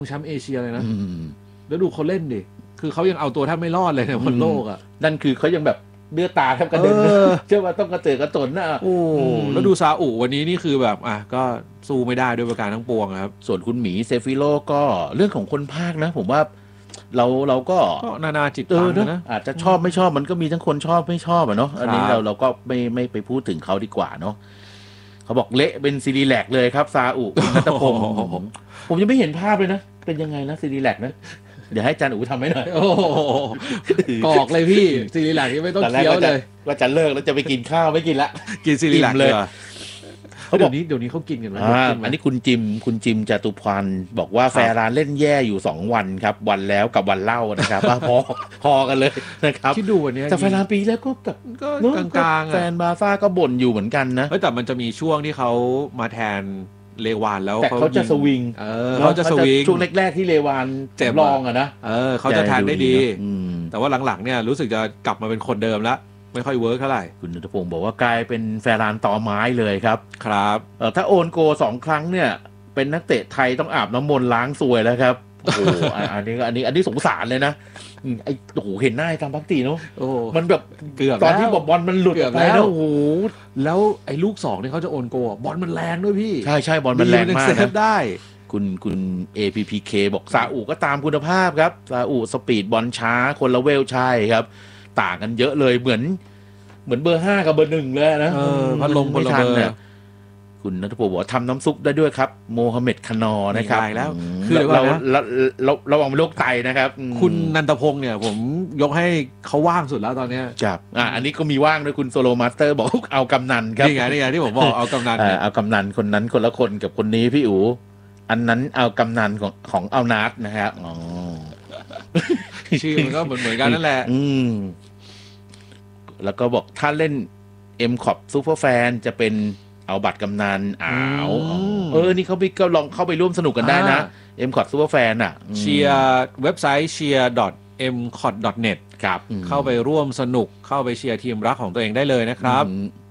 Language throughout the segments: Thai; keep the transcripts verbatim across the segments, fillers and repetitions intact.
แชมป์เอเชียเลยนะแล้วดูเขาเล่นดิคือเขายังเอาตัวแทบไม่รอดเลยในบนโลกอ่ะนั่นคือเขายังแบบเลือดตาแทบกระเด็นเชื่อว่าต้องกระเจิดกระจนนะโอ้แล้วดูซาอุวันนี้นี่คือแบบอ่ะก็สู้ไม่ได้ด้วยประการทั้งปวงครับส่วนคุณหมีเซฟิโลก็เรื่องของคนภาคนะผมว่าเราเราก็นานาจิตตังนะอาจจะชอบไม่ชอบมันก็มีทั้งคนชอบไม่ชอบอ่ะเนาะอันนี้เราเราก็ไม่ไม่ไปพูดถึงเขาดีกว่าเนาะเขาบอกเละเป็นซีรีแลกเลยครับซาอุนัตพงศ์ผมยังไม่เห็นภาพเลยนะเป็นยังไงนะซีรีแลกนะเดี๋ยวให้จันอู๋ทำให้หน่อยโอ้กอกเลยพี่ซีรีแลกนี่ไม่ต้องเคี้ยวเลยว่าจะเลิกแล้วจะไปกินข้าวไม่กินละกินซีรีแลกเลยเขาเดี๋ยวนี้เดี๋ยวนี้เขากินกันแล้วอันนี้คุณจิมคุณจิมจตุพรบอกว่าแฟร์รานเล่นแย่อยู่สองวันครับวันแล้วกับวันเล่านะครับพอพอกันเลยนะครับคิดดูวันนี้แต่แฟร์รานปีแล้วก็แบบก็กลางๆแฟนบาร์ซ่าก็บ่นอยู่เหมือนกันนะแต่มันจะมีช่วงที่เขามาแทนเลวานแล้วแต่เขาจะสวิงเออเขาจะสวิงช่วงแรกๆที่เลวานเจ็บรองอะนะเออเขาจะแทนได้ดีแต่ว่าหลังๆเนี่ยรู้สึกจะกลับมาเป็นคนเดิมแล้วไม่ค่อยเวิร์คเท่าไหร่คุณณัฐพงศ์บอกว่ากลายเป็นแฟร์รานต่อไม้เลยครับครับเออถ้าโอนโกสองครั้งเนี่ยเป็นนักเตะไทยต้องอาบน้ำมนต์ล้างซวยแล้วครับโอ้โหอันนี้อันนี้อันนี้สงสารเลยนะไอ้โอ้โหเห็นหน้าทำพักตีเนาะมันแบบเกือบตอนที่บอลมันหลุดออกไปแล้วโอ้โหแล้วไอ้ลูกสองเนี่ยเขาจะโอนโกบอลมันแรงด้วยพี่ใช่ใช่บอลมันแรงมากนะได้คุณคุณ เอ พี พี เค บอกซาอุก็ตามคุณภาพครับซาอุสปีดบอลช้าคนละเวลใช่ครับต่างกันเยอะเลยเหมือนเหมือนเบอร์ห้ากับเบอร์หนึ่งเลยนะพัดลมคนละเบอร์คุณณัฐพงศ์บอกทำน้ำซุปได้ด้วยครับโมฮัมเหม็ดคานอนะครับแล้วคือเราเราเราระวังโรคไตนะครับคุณนันทพงศ์เนี่ยผมยกให้เขาว่างสุดแล้วตอนนี้ครับอ่าอันนี้ก็มีว่างด้วยคุณโซโลมาสเตอร์บอกเอากำนันครับนี่ไงนี่ไงที่ผมบอกเอากำนันเอากำนันคนนั้นคนละคนกับคนนี้พี่อู๋อันนั้นเอากำนันของของเอานัดนะครับอ๋อชื่อมันก็เหมือนเหมือนกันนั่นแหละอืมแล้วก็บอกถ้าเล่น M คอ พี Super Fan จะเป็นเอาบัตรกำนันอ้าวเออนี่เขาไปก็ลองเข้าไปร่วมสนุกกันได้นะ M คอ พี Super Fan อ่ะเชียร์เว็บไซต์ เชียร์ ดอท เอ็ม คอ ที ดอท เน็ตครับเข้าไปร่วมสนุกเข้าไปเชียร์ทีมรักของตัวเองได้เลยนะครับ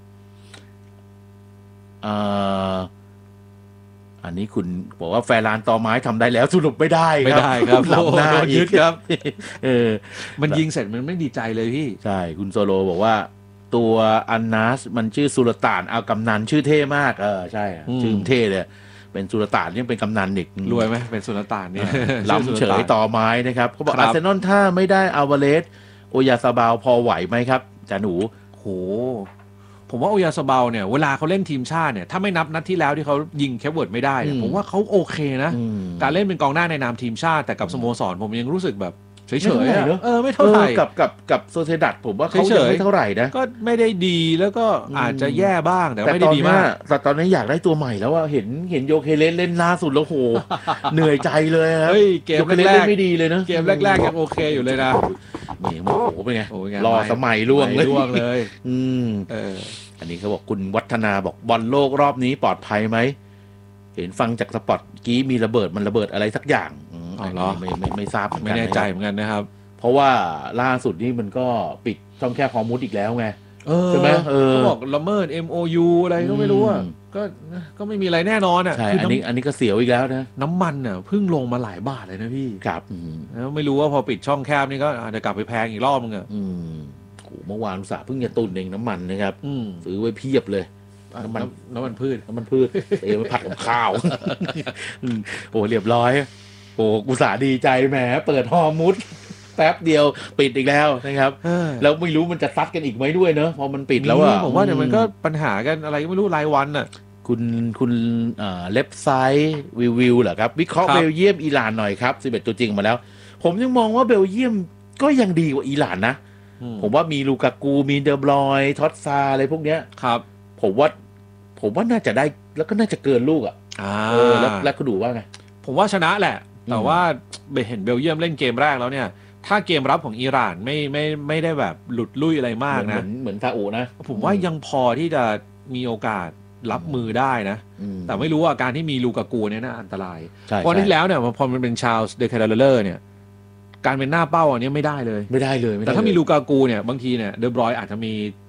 อ่าอันนี้คุณบอกว่าแฟร์รานต่อไม้ทำได้แล้วสรุปไม่ได้ไม่ได้ครับหลับหน้ายึดครับเออมันยิงเสร็จมันไม่ดีใจเลยพี่ใช่คุณโซโลบอกว่าตัวอันนัสมันชื่อสุลต่านเอากำนันชื่อเท่มากเออใช่ชื่อเท่เลยเป็นสุลต่านยังเป็นกำนันอีกรวยไหมเป็นสุลต่านเนี่ยล้ำเฉยต่อไม้นะครับเขาบอกอาร์เซนอลถ้าไม่ได้อัลวาเรสโอยาซาบาลพอไหวไหมครับจาหนูโหผมว่าโอยาซาบาลเนี่ยเวลาเขาเล่นทีมชาติเนี่ยถ้าไม่นับนัดที่แล้วที่เขายิงแคปเวิร์ดไม่ได้เนี่ยผมว่าเขาโอเคนะการเล่นเป็นกองหน้าในนามทีมชาติแต่กับสโมสรผมยังรู้สึกแบบเฉยๆเออไม่เท่าไหร่กับกับกับโซเซดัดผมว่าเขายังไม่เท่าไหร่นะก็ไม่ได้ดีแล้วก็อาจจะแย่บ้างแต่ไม่ได้ดีมากแต่ตอนนี้อยากได้ตัวใหม่แล้วว่าเห็นเห็นโยเคเลสเล่นล่าสุดแล้วโหเหนื่อยใจเลยครับเกมแรกไม่ดีเลยนะเกมแรกๆยังโอเคอยู่เลยนะนี่โอ้โหเป็นไงรอสมัยล่วงเลยล่วงเลยอืมเอออันนี้เขาบอกคุณวัฒนาบอกบอลโลกรอบนี้ปลอดภัยไหมเห็นฟังจากสปอตกี้มีระเบิดมันระเบิดอะไรสักอย่างอ๋อเหรอไม่ไม่ไม่ทราบไม่แน่ใจเหมือนกันนะครับเพราะว่าล่าสุดนี่มันก็ปิดช่องแคบฮอร์มุดอีกแล้วไงใช่ไหมเออเขาบอกละเมิด เอ็ม โอ ยู อะไรก็ไม่รู้อ่ะก็ก็ไม่มีอะไรแน่นอนอ่ะใช่อันนี้อันนี้ก็เสียวอีกแล้วนะน้ำมันอ่ะเพิ่งลงมาหลายบาทเลยนะพี่ครับแล้วไม่รู้ว่าพอปิดช่องแคบนี่ก็อาจจะกลับไปแพงอีกรอบนึงอ่ะอืมโหเมื่อวานอุตส่าห์เพิ่งจะตุนเองน้ำมันนะครับซื้อไว้เพียบเลยน้ำมันน้ำมันพืชน้ำมันพืชเอ๋ไปผัดกับข้าวโอ้เรียบร้อยโอ้อุตส่าห์ดีใจแหมเปิดฮอร์มุดแป๊บเดียวปิดอีกแล้วนะครับแล้วไม่รู้มันจะซัดกันอีกไหมด้วยเนอะพอมันปิดแล้วอ่ะผมว่าเดี๋ยวมันก็ปัญหากันอะไรก็ไม่รู้รายวันอ่ะคุณคุณเล็บไซด์วิววิวเหรอครับวิเคราะห์เบลเยียมอิหร่านหน่อยครับสิบเอ็ดตัวจริงมาแล้วผมยังมองว่าเบลเยียมก็ยังดีกว่าอิหร่านนะผมว่ามีลูกากูมีเดอบรอยท็อตซาอะไรพวกเนี้ยครับผมว่าผมว่าน่าจะได้แล้วก็น่าจะเกินลูกอ่ะเออแล้วแล้วคุณดูว่าไงผมว่าชนะแหละแต่ว่าเห็นเบลเยียมเล่นเกมแรกแล้วเนี่ยถ้าเกมรับของอิหร่านไม่ไม่ไม่ได้แบบหลุดลุ่ยอะไรมากนะเหมือนเหมือนซาอุนะผมว่ายังพอที่จะมีโอกาสรับมือได้นะแต่ไม่รู้ว่าการที่มีลูกากูเนี่ยน่าอันตรายเพราะที่แล้วเนี่ยพอมันเป็นชาลส์เดคาร์เลอร์เนี่ยการเป็นหน้าเป้าอันนี้ไม่ได้เลยไม่ได้เลยแต่ถ้ามีลูกากูเนี่ยบางทีเนี่ยเดอบรอยอาจจะมี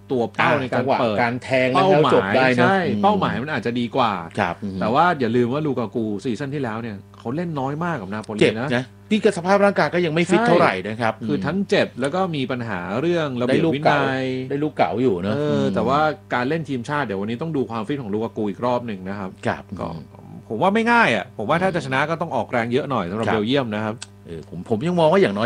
ตัวเป้าในการเปิดการแทงแล้วจบได้นะใช่เป้าหมายมันอาจจะดีกว่าครับแต่ว่าอย่าลืมว่าลูกากูซีซั่นที่แล้วเนี่ยเขาเล่นน้อยมากกับนาโปลีนะนี่ก็สภาพร่างกายก็ยังไม่ฟิตเท่าไหร่นะครับคือทั้งเจ็บแล้วก็มีปัญหาเรื่องระเบียบวินัยได้ลูกเก่าอยู่เนอะแต่ว่าการเล่นทีมชาติเดี๋ยววันนี้ต้องดูความฟิตของลูกากูอีกรอบหนึ่งนะครับก็ผมว่าไม่ง่ายอ่ะผมว่าถ้าจะชนะก็ต้องออกแรงเยอะหน่อยสำหรับเบลเยียมนะครับเออผมผมยังมองว่าอย่างน้อย